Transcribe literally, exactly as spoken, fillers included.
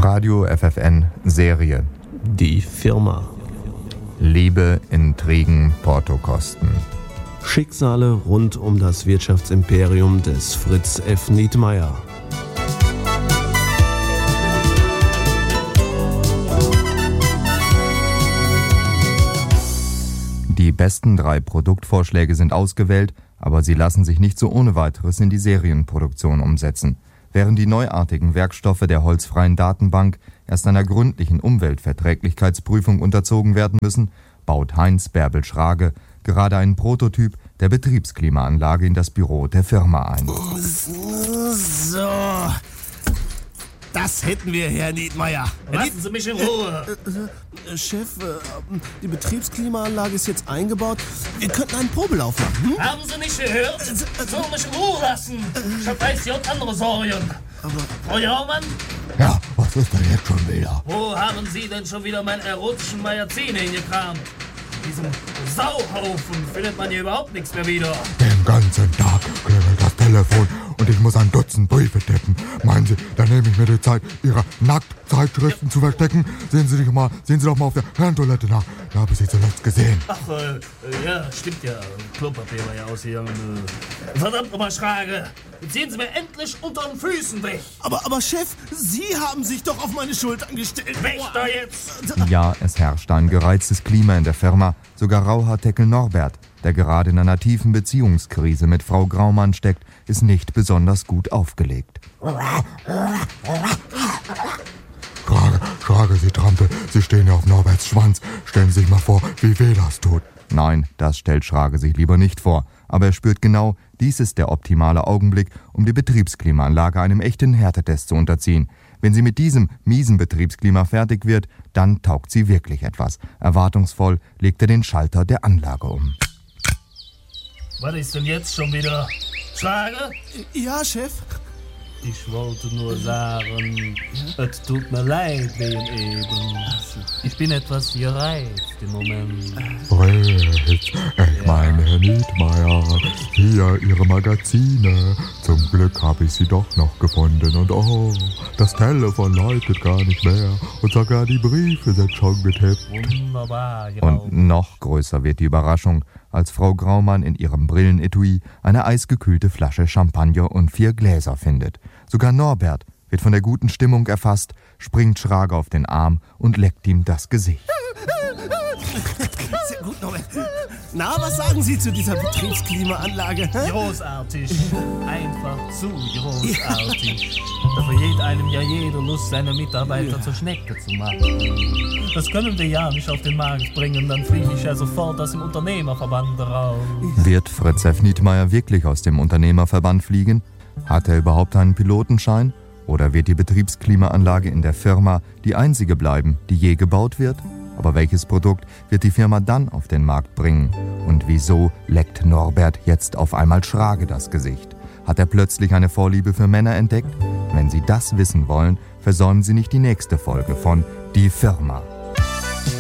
Radio F F N Serie. Die Firma. Liebe, Intrigen, Portokosten. Schicksale rund um das Wirtschaftsimperium des Fritz F. Nietmeyer. Die besten drei Produktvorschläge sind ausgewählt, aber sie lassen sich nicht so ohne weiteres in die Serienproduktion umsetzen. Während die neuartigen Werkstoffe der holzfreien Datenbank erst einer gründlichen Umweltverträglichkeitsprüfung unterzogen werden müssen, baut Heinz Bärbel Schrage gerade einen Prototyp der Betriebsklimaanlage in das Büro der Firma ein. So, das hätten wir, Herr Nietmeyer. Lassen Sie mich in Ruhe. Äh, äh, Chef, äh, die Betriebsklimaanlage ist jetzt eingebaut. Wir könnten einen Probelauf machen. Hm? Haben Sie nicht gehört? So mich in Ruhe lassen. Ich hab I C und andere Sorgen. Aber Frau Jaumann, Ja, was ist denn jetzt schon wieder? wo haben Sie denn schon wieder meinen erotischen Magazin hingekramt? In diesem Sauhaufen findet man hier überhaupt nichts mehr wieder. Den ganzen Tag klingelt das Telefon und ich muss ein Dutzend Briefe tippen. Meinen Sie, da nehme ich mir die Zeit, Ihre Nacktzeitschriften zu verstecken? Sehen Sie sich mal, sehen Sie doch mal auf der Herrentoilette nach. Da habe ich Sie zuletzt gesehen. Ach, äh, ja, stimmt ja. Klopapier war ja aus hier. Äh, verdammt nochmal, Schrage. Jetzt ziehen Sie mir endlich unter den Füßen weg. Aber, aber Chef, Sie haben sich doch auf meine Schultern gestellt. Weg da jetzt! Ja, es herrscht ein gereiztes Klima in der Firma. Sogar Rauhaarteckel Norbert, der gerade in einer tiefen Beziehungskrise mit Frau Graumann steckt, ist nicht besonders gut aufgelegt. Schrage, Schrage, Sie Trampe, Sie stehen ja auf Norberts Schwanz. Stellen Sie sich mal vor, wie weh das tut. Nein, das stellt Schrage sich lieber nicht vor. Aber er spürt genau, dies ist der optimale Augenblick, um die Betriebsklimaanlage einem echten Härtetest zu unterziehen. Wenn sie mit diesem miesen Betriebsklima fertig wird, dann taugt sie wirklich etwas. Erwartungsvoll legt er den Schalter der Anlage um. Was ist denn jetzt schon wieder? Schrage? Ja, Chef. Ich wollte nur sagen, es tut mir leid wegen eben. Ich bin etwas gereizt im Moment. Fritz, ich meine, Herr Nietmeyer, hier Ihre Magazine. Zum Glück habe ich sie doch noch gefunden. Und oh, das Telefon läutet gar nicht mehr. Und sogar die Briefe sind schon getippt. Wunderbar, genau. Und noch größer wird die Überraschung, als Frau Graumann in ihrem Brillenetui eine eisgekühlte Flasche Champagner und vier Gläser findet. Sogar Norbert wird von der guten Stimmung erfasst, springt Schrage auf den Arm und leckt ihm das Gesicht. Sehr gut, Norbert. Na, was sagen Sie zu dieser Betriebsklimaanlage? hä? Großartig. Einfach zu großartig. Da vergeht einem ja jede Lust, seine Mitarbeiter zur Schnecke zu machen. Das können wir ja nicht auf den Markt bringen, dann fliege ich ja sofort aus dem Unternehmerverband raus. Wird Fritz F. Nietmeyer wirklich aus dem Unternehmerverband fliegen? Hat er überhaupt einen Pilotenschein? Oder wird die Betriebsklimaanlage in der Firma die einzige bleiben, die je gebaut wird? Aber welches Produkt wird die Firma dann auf den Markt bringen? Und wieso leckt Norbert jetzt auf einmal Schrage das Gesicht? Hat er plötzlich eine Vorliebe für Männer entdeckt? Wenn Sie das wissen wollen, versäumen Sie nicht die nächste Folge von Die Firma.